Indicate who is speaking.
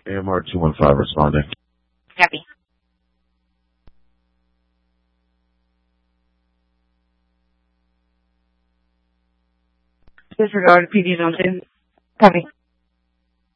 Speaker 1: AMR 215 responding.
Speaker 2: Copy. Disregard PD zone 2. Copy.